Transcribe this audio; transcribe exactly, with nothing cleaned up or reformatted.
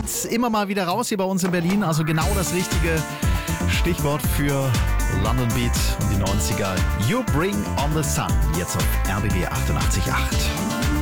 Beat immer mal wieder raus hier bei uns in Berlin. Also genau das richtige Stichwort für London Beat und die neunziger. You Bring on the Sun. Jetzt auf R B B achtundachtzig Komma acht.